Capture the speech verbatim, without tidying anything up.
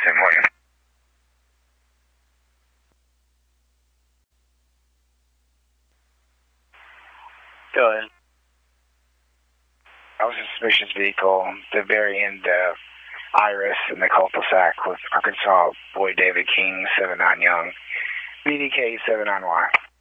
ten for you. Go ahead. I was a suspicious vehicle, the very end of Iris in the cul-de-sac with Arkansas Boy David King, seven nine Young, B D K seven nine Y.